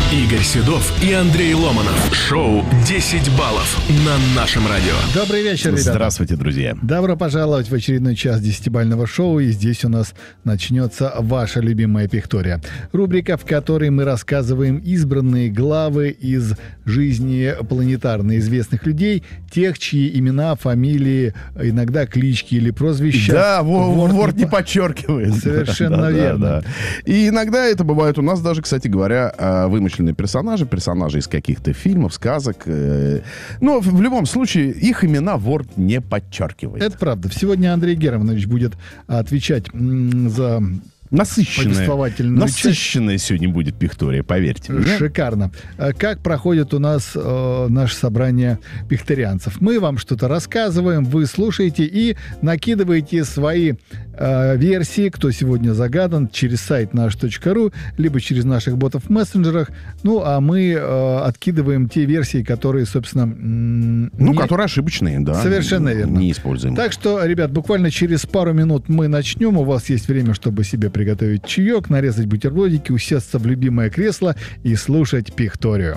Игорь Седов и Андрей Ломанов. Шоу «10 баллов» на нашем радио. Добрый вечер, ребята. Здравствуйте, друзья. Добро пожаловать в очередной час 10-бального шоу. И здесь у нас начнется ваша любимая пихтория. Рубрика, в которой мы рассказываем избранные главы из жизни планетарно известных людей, тех, чьи имена, фамилии, иногда клички или прозвища. Да, Ворд не подчеркивает. Совершенно верно. И иногда это бывает у нас даже, кстати говоря, вымышленные персонажи из каких-то фильмов, сказок. Но в любом случае их имена Ворд не подчеркивает. Это правда. Сегодня Андрей Германович будет отвечать за... Насыщенная сегодня будет пихтория, поверьте мне. Шикарно. Как проходит у нас наше собрание пихторианцев? Мы вам что-то рассказываем, вы слушаете и накидываете свои версии, кто сегодня загадан, через сайт наш.ру, либо через наших ботов в мессенджерах. Ну, а мы откидываем те версии, которые, собственно... которые ошибочные, да. Совершенно верно. Не используем. Так что, ребят, буквально через пару минут мы начнем. У вас есть время, чтобы себе приготовить чаек, нарезать бутербродики, усесться в любимое кресло и слушать пихторию.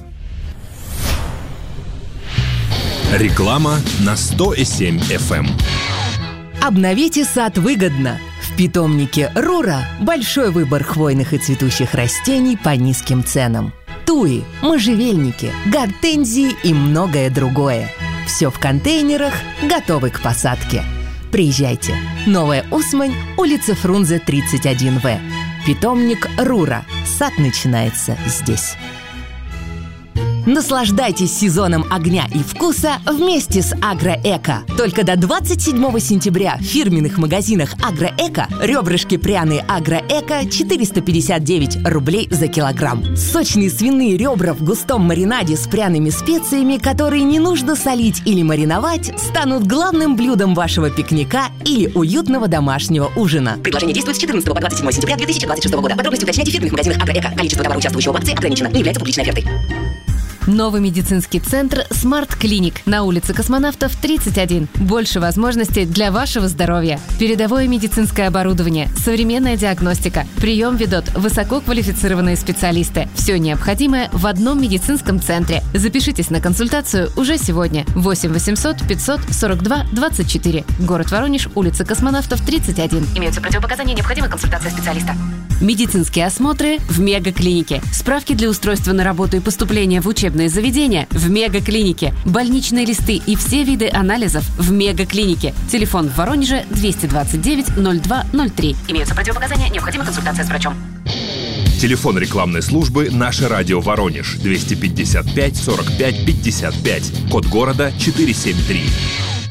Реклама на 100,7 FM. Обновите сад выгодно. В питомнике Рура большой выбор хвойных и цветущих растений по низким ценам. Туи, можжевельники, гортензии и многое другое. Все в контейнерах, готовы к посадке. Приезжайте. Новая Усмань, улица Фрунзе, 31В. Питомник Рура. Сад начинается здесь. Наслаждайтесь сезоном огня и вкуса вместе с Агроэко. Только до 27 сентября в фирменных магазинах Агроэко ребрышки пряные Агроэко 459 рублей за килограмм. Сочные свиные ребра в густом маринаде с пряными специями, которые не нужно солить или мариновать, станут главным блюдом вашего пикника или уютного домашнего ужина. Предложение действует с 14 по 27 сентября 2026 года. Подробности уточняйте в фирменных магазинах Агроэко. Количество товара, участвующего в акции, ограничено. Не является публичной офертой. Новый медицинский центр «Смарт Клиник» на улице Космонавтов, 31. Больше возможностей для вашего здоровья. Передовое медицинское оборудование, современная диагностика. Прием ведут высококвалифицированные специалисты. Все необходимое в одном медицинском центре. Запишитесь на консультацию уже сегодня. 8 800 542 24. Город Воронеж, улица Космонавтов, 31. Имеются противопоказания, необходима консультация специалиста. Медицинские осмотры в Мегаклинике. Справки для устройства на работу и поступления в учебные заведения в Мегаклинике. Больничные листы и все виды анализов в Мегаклинике. Телефон в Воронеже 229 02 03. Имеются противопоказания, необходима консультация с врачом. Телефон рекламной службы «Наше радио Воронеж» 255 45 55. Код города 473.